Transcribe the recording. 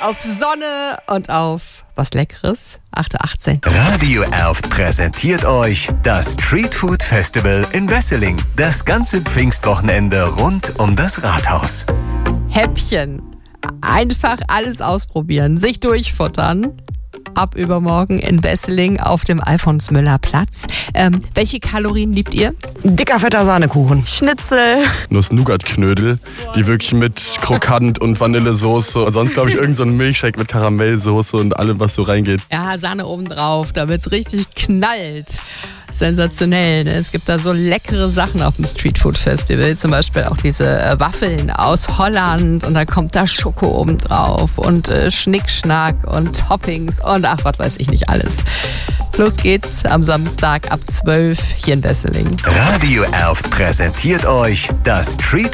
auf Sonne und auf was Leckeres. 8.18 Uhr. Radio Erft präsentiert euch das Street Food Festival in Wesseling. Das ganze Pfingstwochenende rund um das Rathaus. Häppchen. Einfach alles ausprobieren, sich durchfuttern. Ab übermorgen in Wesseling auf dem Alfons-Müller-Platz. Welche Kalorien liebt ihr? Dicker, fetter Sahnekuchen. Schnitzel. Nuss-Nougat-Knödel, die wirklich mit Krokant und Vanillesoße und sonst, glaube ich, irgend so ein Milchshake mit Karamellsoße und allem, was so reingeht. Ja, Sahne obendrauf, damit es richtig knallt. Sensationell, ne? Es gibt da so leckere Sachen auf dem Street Food Festival, zum Beispiel auch diese Waffeln aus Holland und da kommt da Schoko obendrauf und Schnickschnack und Toppings und ach, was weiß ich nicht alles. Los geht's am Samstag ab 12 hier in Wesseling. Radio Erft präsentiert euch das Street